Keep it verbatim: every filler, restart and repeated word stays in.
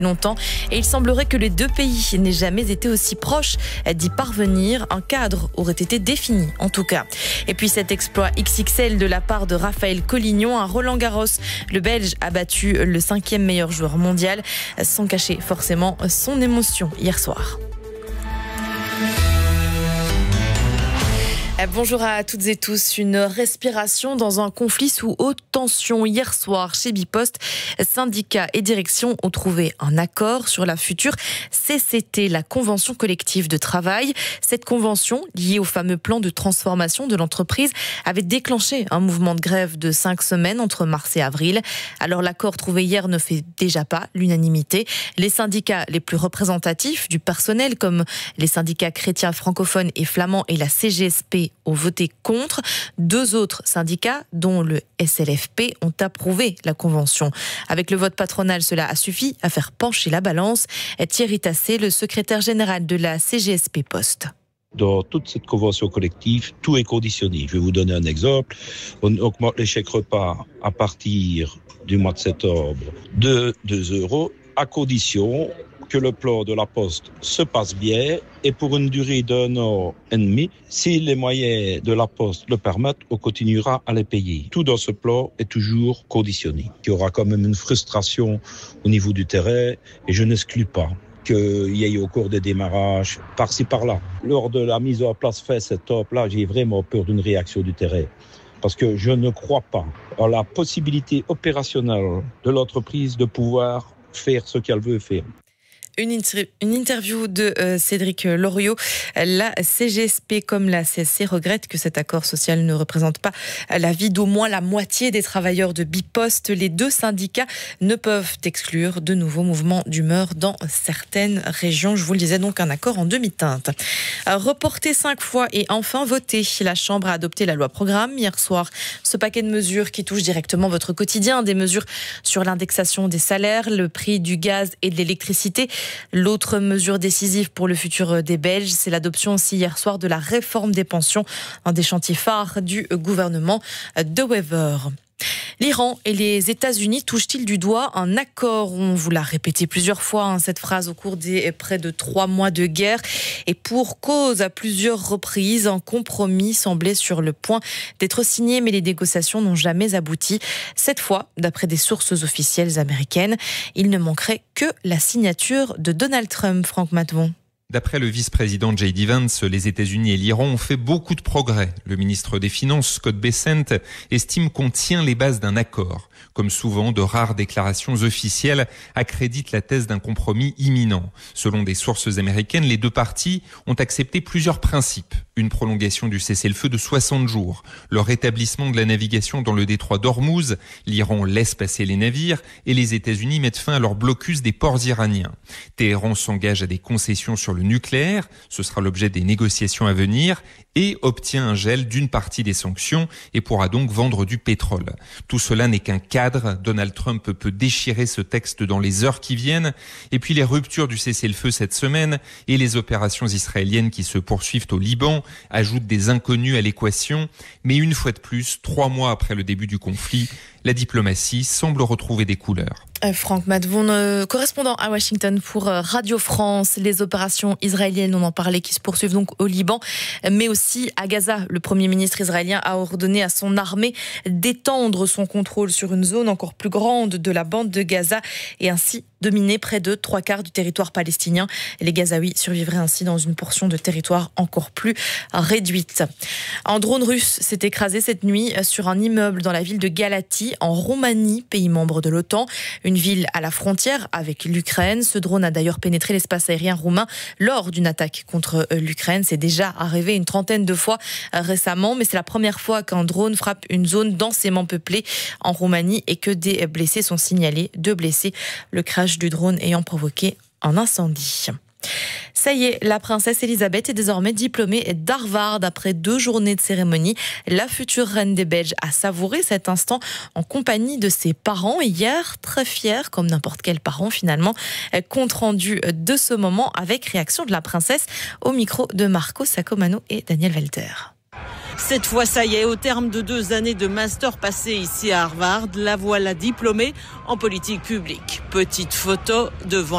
longtemps et il semblerait que les deux pays n'aient jamais été aussi proches d'y parvenir. Un cadre aurait été défini en tout cas. Et puis cet exploit X X L de la part de Raphaël Collignon à Roland-Garros. Le Belge a battu le cinquième meilleur joueur mondial sans cacher forcément son émotion hier soir. Bonjour à toutes et tous. Une respiration dans un conflit sous haute tension. Hier soir, chez Bipost, syndicats et direction ont trouvé un accord sur la future C C T, la convention collective de travail. Cette convention, liée au fameux plan de transformation de l'entreprise, avait déclenché un mouvement de grève de cinq semaines entre mars et avril. Alors l'accord trouvé hier ne fait déjà pas l'unanimité. Les syndicats les plus représentatifs du personnel, comme les syndicats chrétiens francophones et flamands et la C G S P, ont voté contre. Deux autres syndicats, dont le S L F P, ont approuvé la convention. Avec le vote patronal, cela a suffi à faire pencher la balance. Thierry Tassé, le secrétaire général de la C G S P Post. Dans toute cette convention collective, tout est conditionné. Je vais vous donner un exemple. On augmente les chèques repas à partir du mois de septembre de deux euros, à condition que le plan de la Poste se passe bien et pour une durée d'un an et demi. Si les moyens de la Poste le permettent, on continuera à les payer. Tout dans ce plan est toujours conditionné. Il y aura quand même une frustration au niveau du terrain et je n'exclus pas qu'il y ait au cours des démarrages par-ci par-là. Lors de la mise en place fait cette top-là, j'ai vraiment peur d'une réaction du terrain. Parce que je ne crois pas en la possibilité opérationnelle de l'entreprise de pouvoir faire ce qu'elle veut faire. Une, inter- une interview de euh, Cédric Loriot. La C G S P comme la C S C regrette que cet accord social ne représente pas l'avis d'au moins la moitié des travailleurs de Bipost. Les deux syndicats ne peuvent exclure de nouveaux mouvements d'humeur dans certaines régions. Je vous le disais, donc un accord en demi-teinte. Reporté cinq fois et enfin voté. La Chambre a adopté la loi programme hier soir. Ce paquet de mesures qui touche directement votre quotidien, des mesures sur l'indexation des salaires, le prix du gaz et de l'électricité. L'autre mesure décisive pour le futur des Belges, c'est l'adoption aussi hier soir de la réforme des pensions, un des chantiers phares du gouvernement de Wever. L'Iran et les États-Unis touchent-ils du doigt un accord? On vous l'a répété plusieurs fois, hein, cette phrase au cours des près de trois mois de guerre. Et pour cause, à plusieurs reprises, un compromis semblait sur le point d'être signé, mais les négociations n'ont jamais abouti. Cette fois, d'après des sources officielles américaines, il ne manquerait que la signature de Donald Trump, Franck Matvon. D'après le vice-président J D Vance, les États-Unis et l'Iran ont fait beaucoup de progrès. Le ministre des Finances, Scott Bessent, estime qu'on tient les bases d'un accord. Comme souvent, de rares déclarations officielles accréditent la thèse d'un compromis imminent. Selon des sources américaines, les deux parties ont accepté plusieurs principes. Une prolongation du cessez-le-feu de soixante jours, le rétablissement de la navigation dans le détroit d'Ormuz, l'Iran laisse passer les navires et les États-Unis mettent fin à leur blocus des ports iraniens. Téhéran s'engage à des concessions sur le nucléaire, ce sera l'objet des négociations à venir, et obtient un gel d'une partie des sanctions et pourra donc vendre du pétrole. Tout cela n'est qu'un cadre. Donald Trump peut déchirer ce texte dans les heures qui viennent. Et puis les ruptures du cessez-le-feu cette semaine et les opérations israéliennes qui se poursuivent au Liban ajoutent des inconnus à l'équation. Mais une fois de plus, trois mois après le début du conflit, la diplomatie semble retrouver des couleurs. Franck Matvon, euh, correspondant à Washington pour Radio France. Les opérations israéliennes, on en parlait, qui se poursuivent donc au Liban, mais aussi à Gaza. Le Premier ministre israélien a ordonné à son armée d'étendre son contrôle sur une zone encore plus grande de la bande de Gaza et ainsi dominer près de trois quarts du territoire palestinien. Les Gazaouis survivraient ainsi dans une portion de territoire encore plus réduite. Un drone russe s'est écrasé cette nuit sur un immeuble dans la ville de Galatie, en Roumanie, pays membre de l'OTAN. Une ville à la frontière avec l'Ukraine. Ce drone a d'ailleurs pénétré l'espace aérien roumain lors d'une attaque contre l'Ukraine. C'est déjà arrivé une trentaine de fois récemment, mais c'est la première fois qu'un drone frappe une zone densément peuplée en Roumanie et que des blessés sont signalés. Deux blessés, le crash du drone ayant provoqué un incendie. Ça y est, la princesse Elisabeth est désormais diplômée d'Harvard après deux journées de cérémonie. La future reine des Belges a savouré cet instant en compagnie de ses parents. Hier, très fière, comme n'importe quel parent finalement, compte rendu de ce moment avec réaction de la princesse au micro de Marco Sacomano et Daniel Walter. Cette fois, ça y est, au terme de deux années de master passé ici à Harvard, la voilà diplômée en politique publique. Petite photo devant